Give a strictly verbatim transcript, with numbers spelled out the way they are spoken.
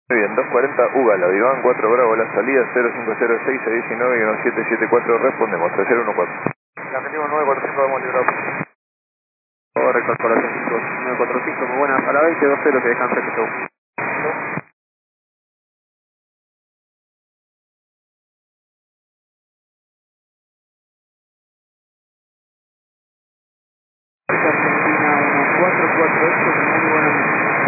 Muy bien, doscientos cuarenta Ugala, Iván cuatro Bravo, la salida cero cinco cero seis a diecinueve y uno siete siete cuatro, respondemos tres cero uno cuatro. La objetivo nueve cuatro cinco, vamos librado. Recorporación nueve cuatro cinco, muy buena, a la veinte dos cero que descansa que show. Argentina uno cuatro cuatro ocho.